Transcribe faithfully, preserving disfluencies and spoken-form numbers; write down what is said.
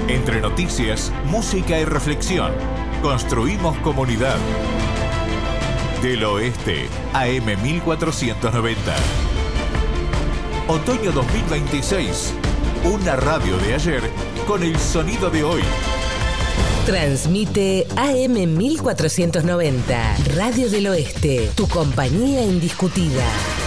Entre noticias, música y reflexión, construimos comunidad. Del Oeste, A M mil cuatrocientos noventa. Otoño dos mil veintiséis. Una radio de ayer con el sonido de hoy. Transmite A M mil cuatrocientos noventa, Radio del Oeste, tu compañía indiscutida.